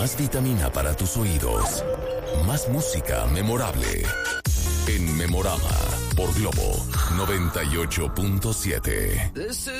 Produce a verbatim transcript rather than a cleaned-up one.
Más vitamina para tus oídos. Más música memorable. En Memorama por Globo noventa y ocho punto siete.